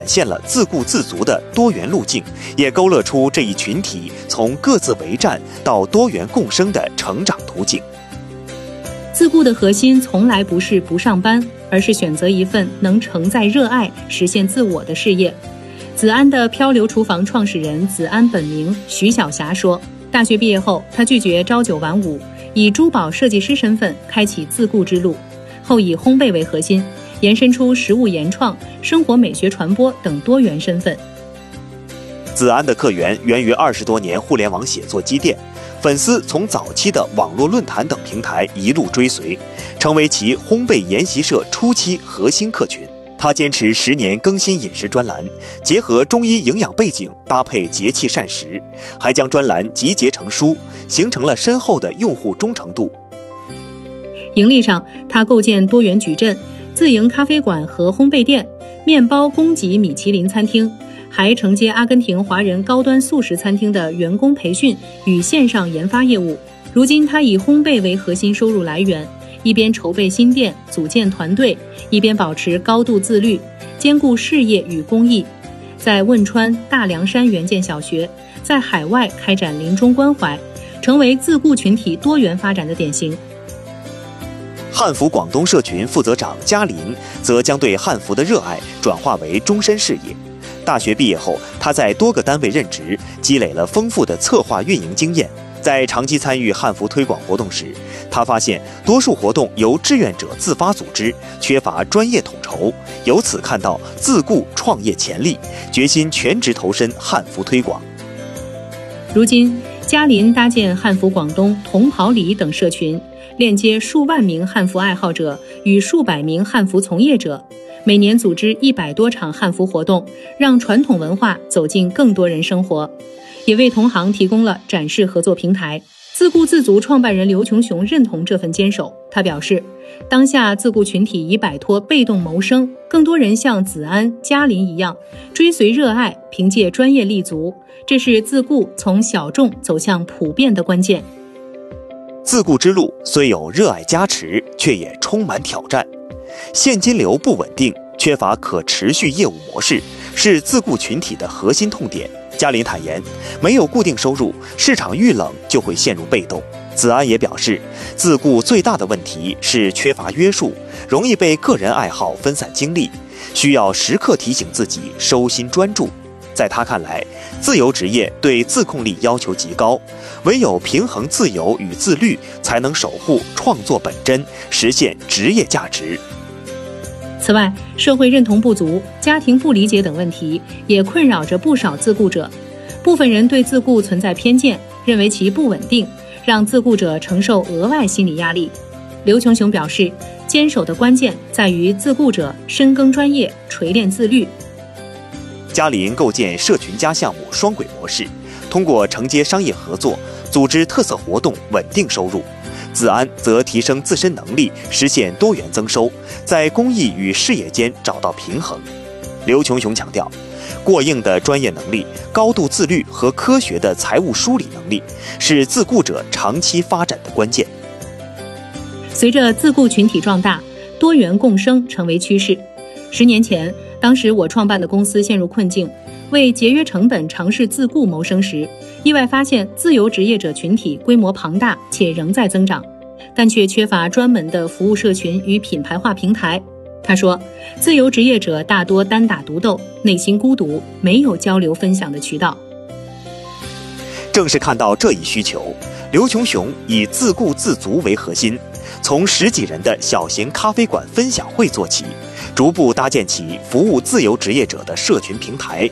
现了自顾自足的多元路径，也勾勒出这一群体从各自为战到多元共生的成长途径。 自顾的核心从来不是不上班，而是选择一份能承载热爱、实现自我的事业。子安的漂流厨房创始人子安本名徐晓霞说，大学毕业后，他拒绝朝九晚五，以珠宝设计师身份开启自顾之路，后以烘焙为核心，延伸出食物研创、生活美学传播等多元身份。 子安的客源源于20多年互联网写作积淀，粉丝从早期的网络论坛等平台一路追随，成为其烘焙研习社初期核心客群。他坚持10年更新饮食专栏，结合中医营养背景搭配节气膳食，还将专栏集结成书，形成了深厚的用户忠诚度。 盈利上，他构建多元矩阵、自营咖啡馆和烘焙店、面包供给米其林餐厅，还承接阿根廷华人高端素食餐厅的员工培训与线上研发业务。如今他以烘焙为核心收入来源，一边筹备新店、组建团队，一边保持高度自律，兼顾事业与公益。在汶川、大凉山援建小学，在海外开展临终关怀，成为自顾群体多元发展的典型。 汉服广东社群负责长嘉林则将对汉服的热爱转化为终身事业。大学毕业后，他在多个单位任职，积累了丰富的策划运营经验。在长期参与汉服推广活动时，他发现多数活动由志愿者自发组织，缺乏专业统筹，由此看到自顾创业潜力，决心全职投身汉服推广。 如今，嘉林搭建汉服广东、同袍里等社群，链接数万名汉服爱好者与数百名汉服从业者，每年组织100多场汉服活动，让传统文化走进更多人生活，也为同行提供了展示合作平台。自顾自足创办人刘琼雄认同这份坚守，他表示，当下自顾群体已摆脱被动谋生，更多人像子安、嘉林一样追随热爱，凭借专业立足，这是自顾从小众走向普遍的关键。 自顾之路虽有热爱加持，却也充满挑战。现金流不稳定，缺乏可持续业务模式，是自顾群体的核心痛点。嘉林坦言，没有固定收入，市场遇冷就会陷入被动。子安也表示，自顾最大的问题是缺乏约束，容易被个人爱好分散精力，需要时刻提醒自己收心专注。在他看来，自由职业对自控力要求极高，唯有平衡自由与自律，才能守护创作本真，实现职业价值。 此外，社会认同不足、家庭不理解等问题也困扰着不少自顾者。部分人对自顾存在偏见，认为其不稳定，让自顾者承受额外心理压力。刘琼雄表示，坚守的关键在于自顾者深耕专业，锤炼自律。 嘉林构建社群加项目双轨模式，通过承接商业合作，组织特色活动，稳定收入。子安则提升自身能力，实现多元增收，在公益与事业间找到平衡。刘琼雄强调，过硬的专业能力、高度自律和科学的财务梳理能力，是自顾者长期发展的关键。 随着自顾群体壮大，多元共生成为趋势。10年前，当时我创办的公司陷入困境，为节约成本尝试自顾谋生时，意外发现自由职业者群体规模庞大且仍在增长，但却缺乏专门的服务社群与品牌化平台。他说，自由职业者大多单打独斗，内心孤独，没有交流分享的渠道。 正是看到这一需求，刘琼雄以自顾自足为核心，从10几人的小型咖啡馆分享会做起，逐步搭建起服务自由职业者的社群平台。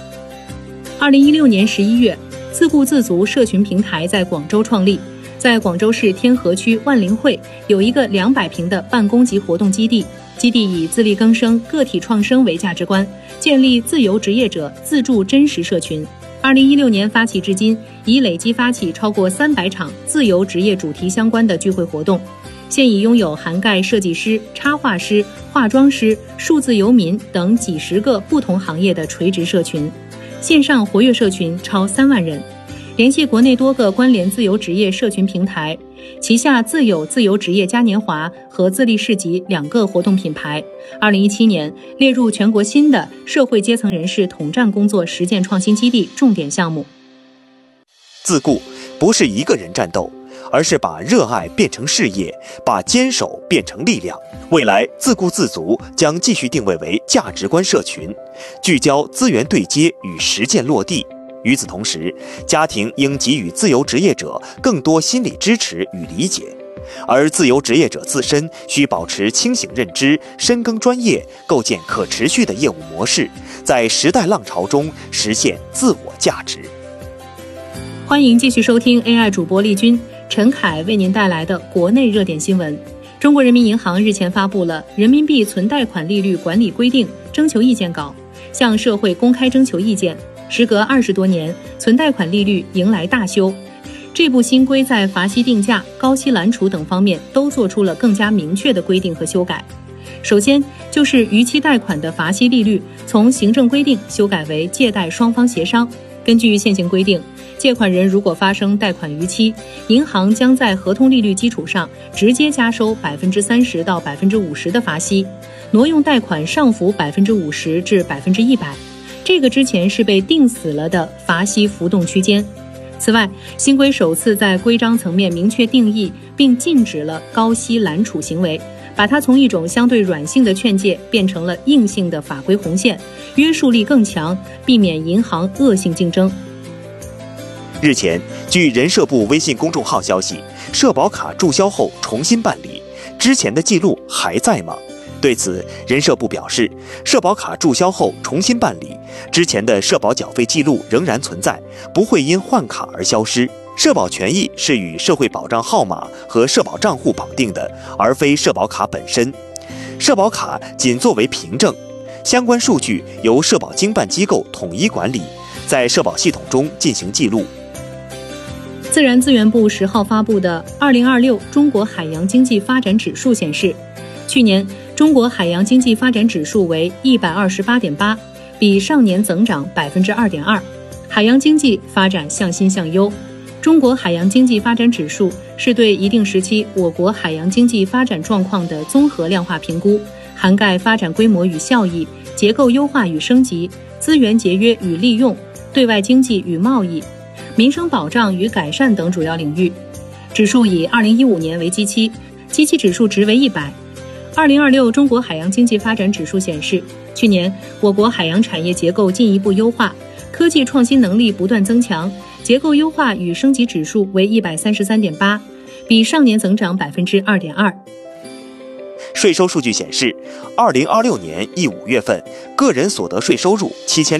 2016年11月，自顾自足社群平台在广州创立，在广州市天河区万林汇有一个200平的办公及活动基地，基地以自力更生、个体创生为价值观，建立自由职业者自助真实社群。2016年发起至今，已累计发起超过300场自由职业主题相关的聚会活动，现已拥有涵盖设计师、插画师、化妆师、数字游民等几十个不同行业的垂直社群，线上活跃社群超3万人。 联系国内多个关联自由职业社群平台，旗下自有自由职业嘉年华和自立市集2个活动品牌，2017年列入全国新的社会阶层人士统战工作实践创新基地重点项目。 自顾不是一个人战斗，而是把热爱变成事业，把坚守变成力量。未来自顾自足将继续定位为价值观社群，聚焦资源对接与实践落地。与此同时，家庭应给予自由职业者更多心理支持与理解，而自由职业者自身需保持清醒认知，深耕专业，构建可持续的业务模式，在时代浪潮中实现自我价值。 欢迎继续收听 AI 主播丽君、陈凯为您带来的国内热点新闻。中国人民银行日前发布了《人民币存贷款利率管理规定》征求意见稿，向社会公开征求意见。时隔20多年，存贷款利率迎来大修。这部新规在罚息定价、高息揽储等方面都做出了更加明确的规定和修改。首先就是逾期贷款的罚息利率从行政规定修改为借贷双方协商。根据现行规定，借款人如果发生贷款逾期，银行将在合同利率基础上直接加收30%到50%的罚息，挪用贷款上浮50%至100%。这个之前是被定死了的罚息浮动区间。此外，新规首次在规章层面明确定义并禁止了高息揽储行为，把它从一种相对软性的劝诫变成了硬性的法规红线，约束力更强，避免银行恶性竞争。 日前，据人社部微信公众号消息，社保卡注销后重新办理，之前的记录还在吗？对此，人社部表示，社保卡注销后重新办理，之前的社保缴费记录仍然存在，不会因换卡而消失。社保权益是与社会保障号码和社保账户绑定的，而非社保卡本身。社保卡仅作为凭证，相关数据由社保经办机构统一管理，在社保系统中进行记录。 自然资源部10号发布的2026中国海洋经济发展指数显示，去年中国海洋经济发展指数为128.8，比上年增长2.2%，海洋经济发展向新向优。中国海洋经济发展指数是对一定时期我国海洋经济发展状况的综合量化评估，涵盖发展规模与效益、结构优化与升级、资源节约与利用、对外经济与贸易、民生保障与改善等主要领域。指数以2015年为基期，基期指数值为100。2026中国海洋经济发展指数显示，去年我国海洋产业结构进一步优化，科技创新能力不断增强，结构优化与升级指数为133.8，比上年增长2.2%。 税收数据显示，2026年1-5月份，个人所得税收入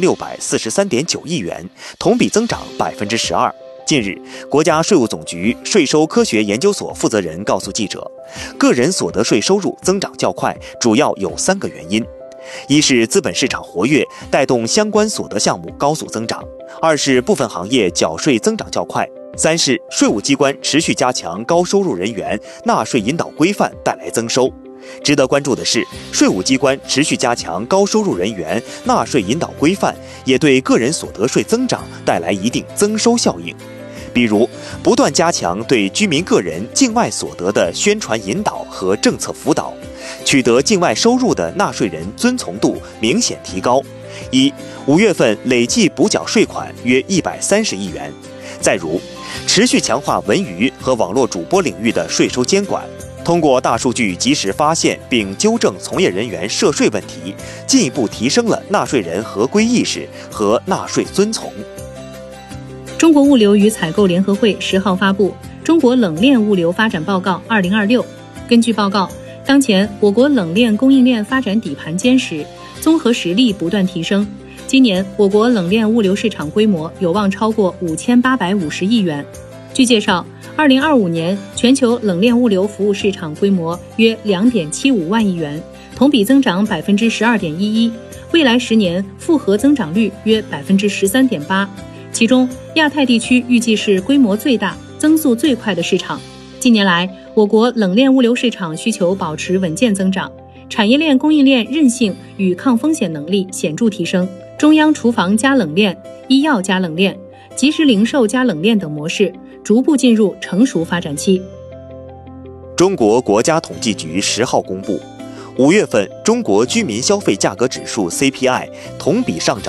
7643.9亿元，同比增长12%。近日，国家税务总局税收科学研究所负责人告诉记者，个人所得税收入增长较快，主要有3个原因：一是资本市场活跃，带动相关所得项目高速增长；二是部分行业缴税增长较快；三是税务机关持续加强高收入人员纳税引导规范带来增收。值得关注的是，税务机关持续加强高收入人员纳税引导规范，也对个人所得税增长带来一定增收效应。比如，不断加强对居民个人境外所得的宣传引导和政策辅导，取得境外收入的纳税人遵从度明显提高。5月份累计补缴税款约130亿元。再如，持续强化文娱和网络主播领域的税收监管，通过大数据及时发现并纠正从业人员涉税问题，进一步提升了纳税人合规意识和纳税遵从。 中国物流与采购联合会10号发布《中国冷链物流发展报告2026》。根据报告，当前我国冷链供应链发展底盘坚实，综合实力不断提升。今年我国冷链物流市场规模有望超过5850亿元。据介绍，2025年全球冷链物流服务市场规模约2.75万亿元，同比增长12.11%，未来10年复合增长率约13.8%。其中，亚太地区预计是规模最大、增速最快的市场。近年来，我国冷链物流市场需求保持稳健增长，产业链供应链韧性与抗风险能力显著提升。中央厨房加冷链、医药加冷链、 即时零售加冷链等模式，逐步进入成熟发展期。 中国国家统计局10号公布，5月份中国居民消费价格指数 CPI 同比上涨